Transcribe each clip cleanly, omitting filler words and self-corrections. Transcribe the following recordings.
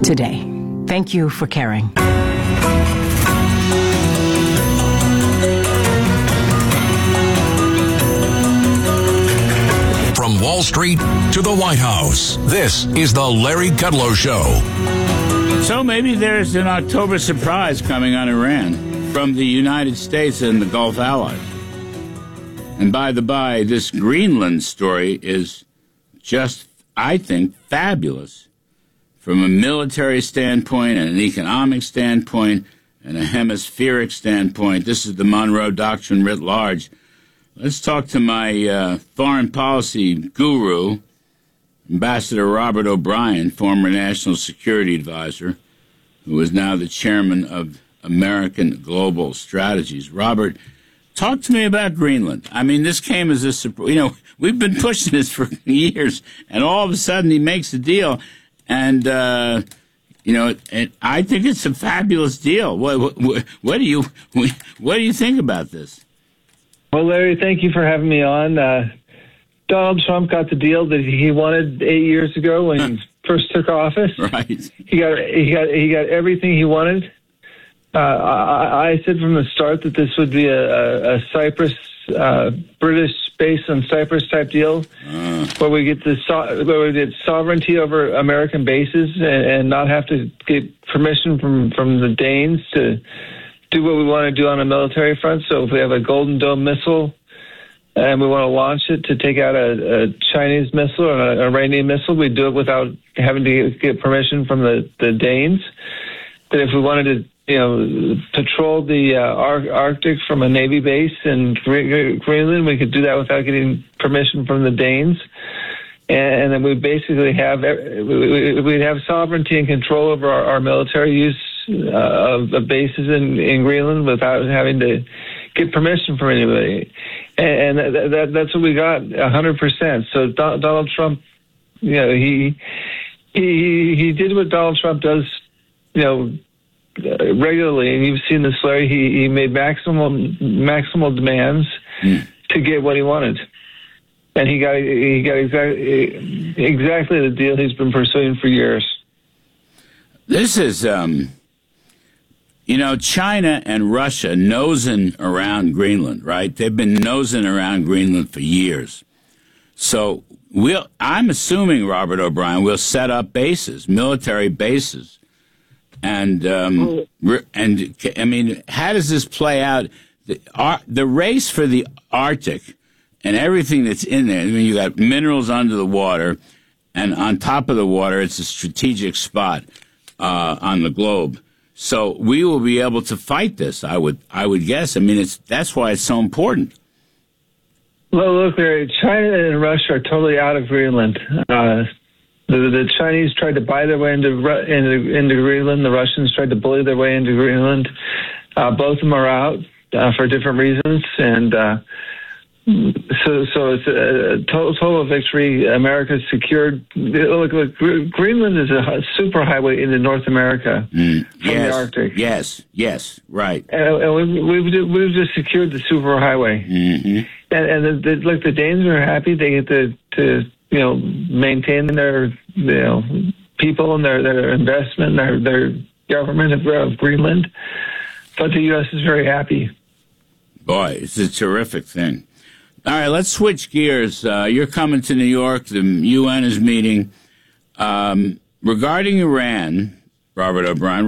today. Thank you for caring. From Wall Street to the White House, this is the Larry Kudlow Show. So maybe there's an October surprise coming on Iran from the United States and the Gulf allies. And by the by, this Greenland story is just, I think, fabulous from a military standpoint and an economic standpoint and a hemispheric standpoint. This is the Monroe Doctrine writ large. Let's talk to my foreign policy guru, Ambassador Robert O'Brien, former National Security Advisor, who is now the chairman of American Global Strategies. Robert, talk to me about Greenland. I mean, this came as a surprise. You know, we've been pushing this for years, and all of a sudden he makes a deal, and I think it's a fabulous deal. What do you think about this? Well, Larry, thank you for having me on. Donald Trump got the deal that he wanted 8 years ago when he first took office. Right. He got everything he wanted. I said from the start that this would be a Cyprus, British base on Cyprus type deal, where we get sovereignty over American bases and not have to get permission from the Danes to do what we want to do on a military front. So if we have a Golden Dome missile and we want to launch it to take out a Chinese missile or an Iranian missile, we do it without having to get permission from the Danes. That if we wanted to, patrol the Arctic from a Navy base in Greenland, we could do that without getting permission from the Danes. And then we basically we'd have sovereignty and control over our military use of bases in Greenland without having to get permission from anybody. And that's what we got, 100%. So Donald Trump, he did what Donald Trump does, regularly. And you've seen this, Larry. He made maximal demands to get what he wanted. And he got exactly the deal he's been pursuing for years. This is, China and Russia nosing around Greenland, right? They've been nosing around Greenland for years. So I'm assuming, Robert O'Brien, we'll set up bases, military bases. And I mean, how does this play out? The race for the Arctic and everything that's in there. I mean, you got minerals under the water, and on top of the water, it's a strategic spot on the globe. So we will be able to fight this, I would guess. I mean, that's why it's so important. Well, look, China and Russia are totally out of Greenland. The Chinese tried to buy their way into Greenland. The Russians tried to bully their way into Greenland. Both of them are out for different reasons, and so it's a total victory. America's secured. Look, Greenland is a super highway into North America from the Arctic. Yes, right. And we've just secured the super highway. Mm-hmm. And the Danes are happy. They get to maintain their people and their investment, their government of Greenland. But the U.S. is very happy. Boy, it's a terrific thing. All right, let's switch gears. You're coming to New York. The UN is meeting. Regarding Iran, Robert O'Brien,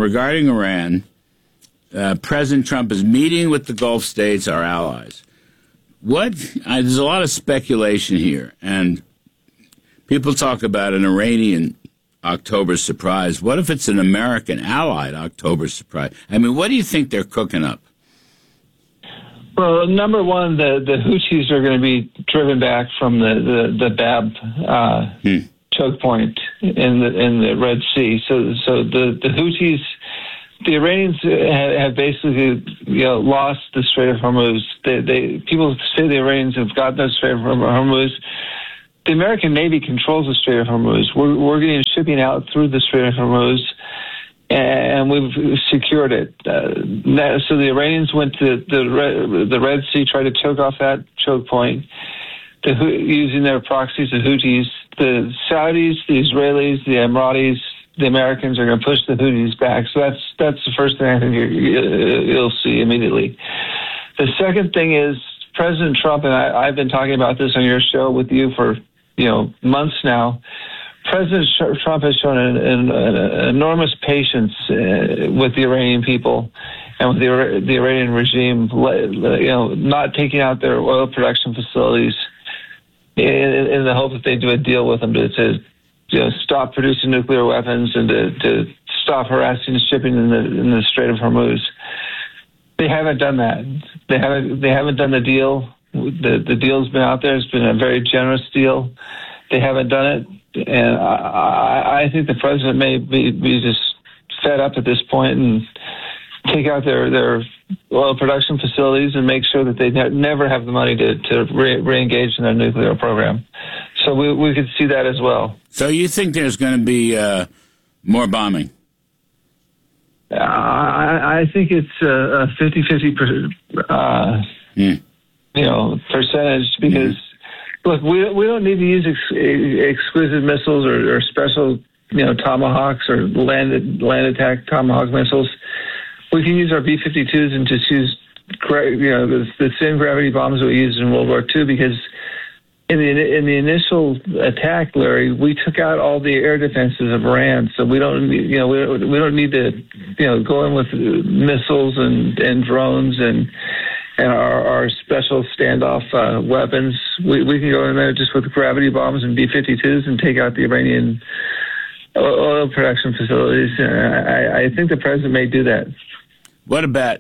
President Trump is meeting with the Gulf states, our allies. There's a lot of speculation here, and people talk about an Iranian October surprise. What if it's an American allied October surprise? I mean, what do you think they're cooking up? Well, number one, the Houthis are going to be driven back from the Bab choke point in the Red Sea. So the Houthis, the Iranians have basically lost the Strait of Hormuz. People say the Iranians have gotten the Strait of Hormuz. The American Navy controls the Strait of Hormuz. We're getting shipping out through the Strait of Hormuz, and we've secured it. So the Iranians went to the Red Sea, tried to choke off that choke point, using their proxies, the Houthis. The Saudis, the Israelis, the Emiratis, the Americans are going to push the Houthis back. So that's the first thing I think you'll see immediately. The second thing is President Trump, and I've been talking about this on your show with you for months now. President Trump has shown an enormous patience with the Iranian people and with the Iranian regime, not taking out their oil production facilities in the hope that they do a deal with them to stop producing nuclear weapons and to stop harassing shipping in the Strait of Hormuz. They haven't done that. They haven't done the deal. The deal's been out there. It's been a very generous deal. They haven't done it, and I think the president may be just fed up at this point and take out their oil production facilities and make sure that they never have the money to re-engage in their nuclear program. So we could see that as well. So you think there's going to be more bombing? I think it's a 50-50 percentage because look, we don't need to use exquisite missiles or special tomahawks or land attack tomahawk missiles. We can use our B-52s and just use the same gravity bombs that we used in World War II because in the initial attack, Larry, we took out all the air defenses of Iran, so we don't need to go in with missiles and drones and our special standoff weapons. We can go in there just with gravity bombs and B-52s and take out the Iranian oil production facilities. I think the president may do that. What about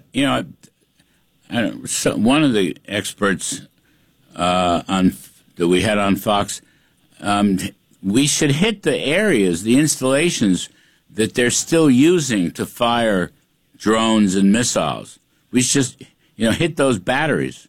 one of the experts that we had on Fox, we should hit the areas, the installations that they're still using to fire drones and missiles. We should just, hit those batteries.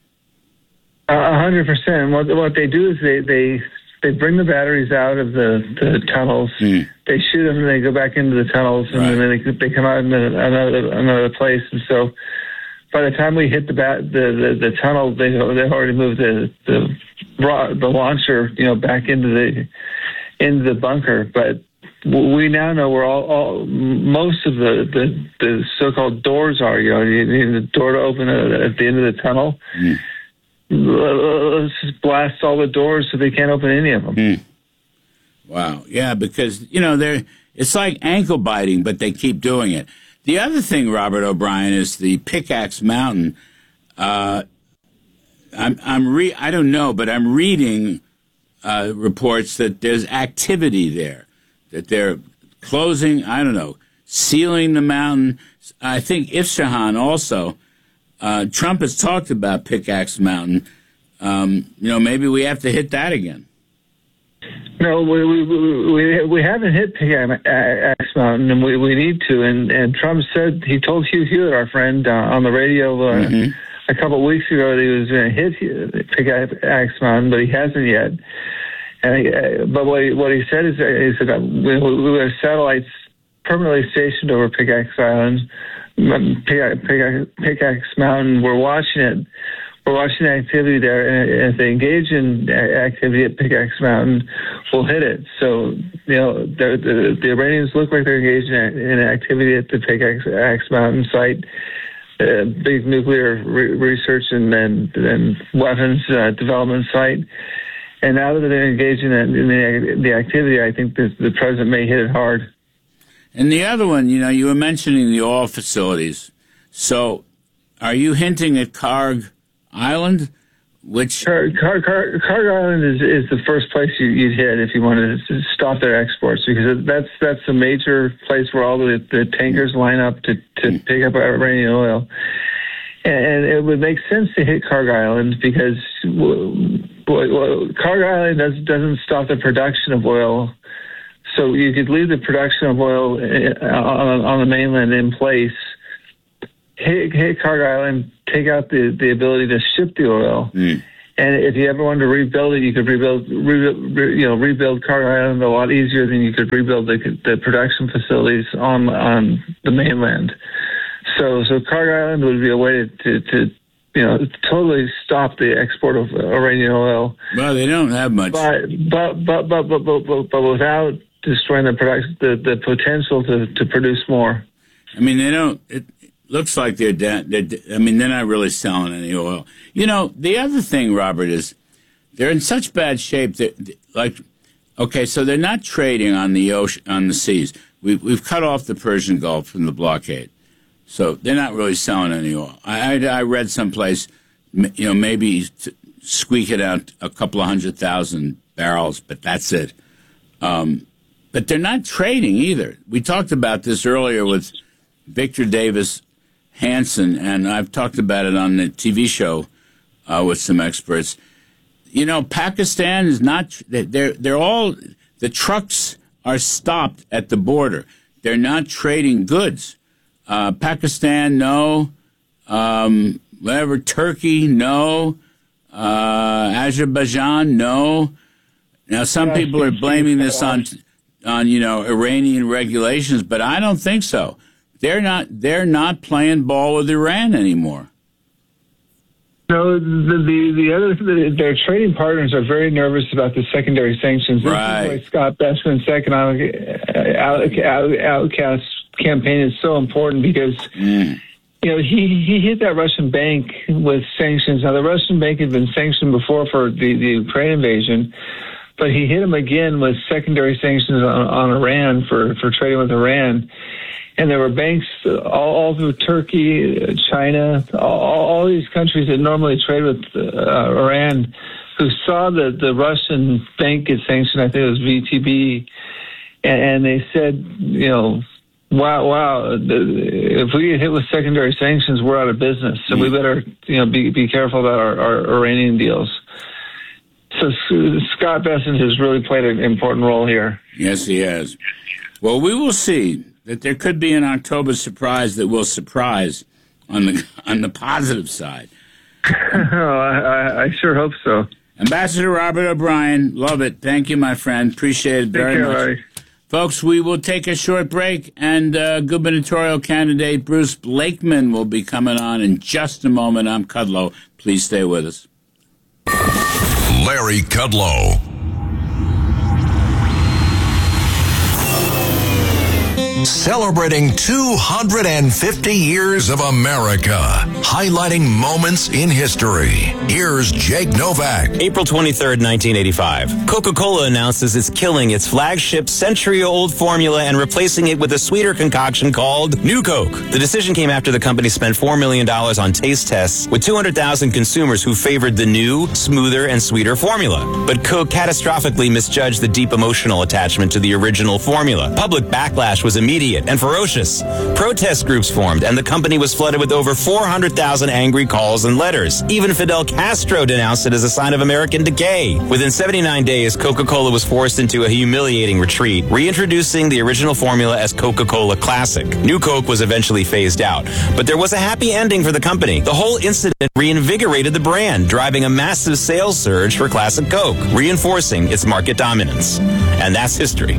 100%. What they do is they bring the batteries out of the tunnels. They shoot them and they go back into the tunnels, and then they come out in another place. And so by the time we hit the tunnel, they've already moved the launcher back into the bunker. But we now know where all most of the so-called doors are. You need the door to open at the end of the tunnel. Let's just blast all the doors so they can't open any of them. Wow. Yeah, because, it's like ankle biting, but they keep doing it. The other thing, Robert O'Brien, is the Pickaxe Mountain. I don't know, but I'm reading reports that there's activity there, that they're closing, sealing the mountain. I think Isfahan also. Trump has talked about Pickaxe Mountain. Maybe we have to hit that again. No, we haven't hit Pickaxe Mountain, and we need to. And Trump said, he told Hugh Hewitt, our friend, on the radio a couple of weeks ago that he was going to hit Pickaxe Mountain, but he hasn't yet. But what he said is that we have satellites permanently stationed over Pickaxe Island, Pickaxe Mountain. We're watching it. We're watching the activity there, and if they engage in activity at Pickaxe Mountain, we'll hit it. So, the Iranians look like they're engaged in activity at the Pickaxe Mountain site, big nuclear research and weapons development site. And now that they're engaged in the activity, I think the president may hit it hard. And the other one, you were mentioning the oil facilities. So, are you hinting at Karg Island? Which Karg Island is the first place you'd hit if you wanted to stop their exports, because that's a major place where all the tankers line up to pick up Iranian oil. And it would make sense to hit Karg Island because Karg Island doesn't stop the production of oil. So you could leave the production of oil on the mainland in place, hit Karg Island, take out the ability to ship the oil. And if you ever wanted to rebuild it, you could rebuild Karg Island a lot easier than you could rebuild the production facilities on the mainland. So Karg Island would be a way to totally stop the export of Iranian oil. Well, they don't have much. But without destroying the potential to produce more. I mean, they don't. It looks like they're not really selling any oil. You know, the other thing, Robert, is they're in such bad shape that, so they're not trading on the ocean, on the seas. We've cut off the Persian Gulf from the blockade, so they're not really selling any oil. I read someplace, maybe squeak it out a couple of 100,000 barrels, but that's it. But they're not trading either. We talked about this earlier with Victor Davis Hanson, and I've talked about it on the TV show with some experts. You know, Pakistan is not. They're all, the trucks are stopped at the border. They're not trading goods. Pakistan, no. Turkey, no. Azerbaijan, no. Now, some people are blaming this on Iranian regulations, but I don't think so. They're not playing ball with Iran anymore. No, their trading partners are very nervous about the secondary sanctions. Right. This is why Scott Bessent's economic outcast campaign is so important, because he hit that Russian bank with sanctions. Now, the Russian bank had been sanctioned before for the Ukraine invasion, but he hit him again with secondary sanctions on Iran for trading with Iran. And there were banks all through Turkey, China, all these countries that normally trade with Iran, who saw the Russian bank get sanctioned. I think it was VTB, and they said, wow, if we get hit with secondary sanctions, we're out of business. So we better, be careful about our Iranian deals. So Scott Bessent has really played an important role here. Yes, he has. Well, we will see that there could be an October surprise that will surprise on the positive side. I sure hope so. Ambassador Robert O'Brien, love it. Thank you, my friend. Appreciate it very much. Larry. Folks, we will take a short break, and gubernatorial candidate Bruce Blakeman will be coming on in just a moment. I'm Kudlow. Please stay with us. Larry Kudlow. Celebrating 250 years of America, highlighting moments in history. Here's Jake Novak. April 23rd, 1985. Coca-Cola announces it's killing its flagship century-old formula and replacing it with a sweeter concoction called New Coke. The decision came after the company spent $4 million on taste tests with 200,000 consumers who favored the new, smoother, and sweeter formula. But Coke catastrophically misjudged the deep emotional attachment to the original formula. Public backlash was immediate and ferocious. Protest groups formed, and the company was flooded with over 400,000 angry calls and letters. Even Fidel Castro denounced it as a sign of American decay. Within 79 days, Coca-Cola was forced into a humiliating retreat, reintroducing the original formula as Coca-Cola Classic. New Coke was eventually phased out, but there was a happy ending for the company. The whole incident reinvigorated the brand, driving a massive sales surge for Classic Coke, reinforcing its market dominance. And that's history.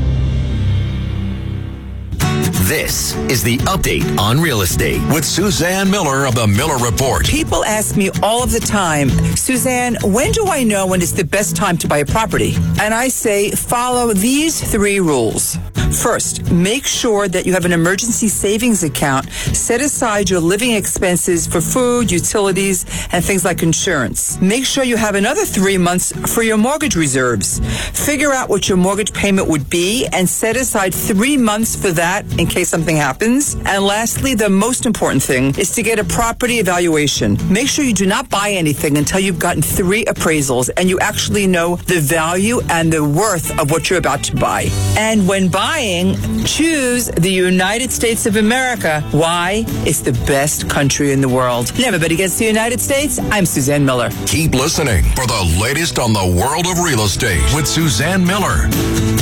This is the update on real estate with Suzanne Miller of the Miller Report. People ask me all of the time, Suzanne, when do I know when it's the best time to buy a property? And I say, follow these 3 rules. First, make sure that you have an emergency savings account. Set aside your living expenses for food, utilities, and things like insurance. Make sure you have another 3 months for your mortgage reserves. Figure out what your mortgage payment would be and set aside 3 months for that in case something happens. And lastly, the most important thing is to get a property evaluation. Make sure you do not buy anything until you've gotten 3 appraisals and you actually know the value and the worth of what you're about to buy. And when buying, choose the United States of America. Why? It's the best country in the world. And everybody gets the United States. I'm Suzanne Miller. Keep listening for the latest on the world of real estate with Suzanne Miller.